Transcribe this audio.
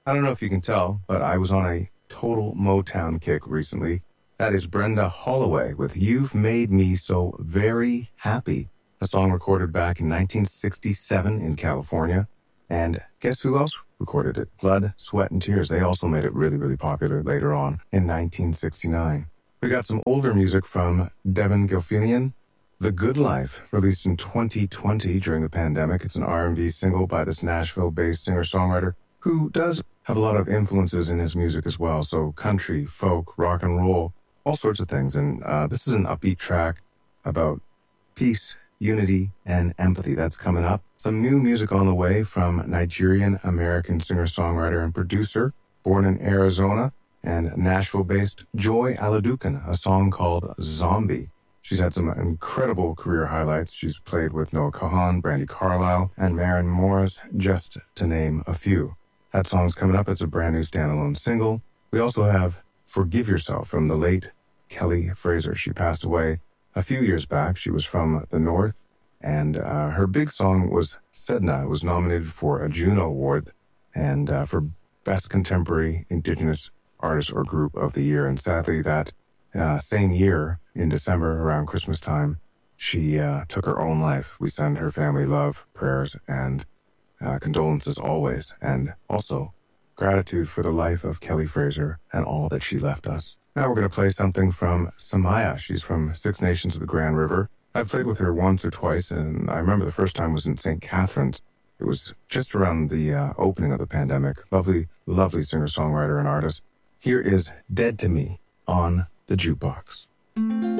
I don't know if you can tell, but I was on a total Motown kick recently. That is Brenda Holloway with You've Made Me So Very Happy, a song recorded back in 1967 in California. And guess who else recorded it? Blood, Sweat, and Tears. They also made it really, really popular later on in 1969. We got some older music from Devin Gilfillian. The Good Life, released in 2020 during the pandemic. It's an R&B single by this Nashville-based singer-songwriter who does have a lot of influences in his music as well. So country, folk, rock and roll, all sorts of things. And this is an upbeat track about peace, unity, and empathy. That's coming up. Some new music on the way from Nigerian-American singer-songwriter and producer, born in Arizona, and Nashville-based Joy Aladukan, a song called Zombie. She's had some incredible career highlights. She's played with Noah Kahan, Brandi Carlile, and Maren Morris, just to name a few. That song's coming up. It's a brand new standalone single. We also have Forgive Yourself from the late Kelly Fraser. She passed away a few years back. She was from the North, and her big song was Sedna. It was nominated for a Juno Award and for Best Contemporary Indigenous Artist or Group of the Year. And sadly, that same year, in December, around Christmas time, she took her own life. We send her family love, prayers, and condolences always, and also gratitude for the life of Kelly Fraser and all that she left us. Now we're going to play something from Samaya. She's from Six Nations of the Grand River. I've played with her once or twice, and I remember the first time was in St. Catharines. It was just around the opening of the pandemic. Lovely, lovely singer-songwriter and artist. Here is Dead to Me on the Jukebox.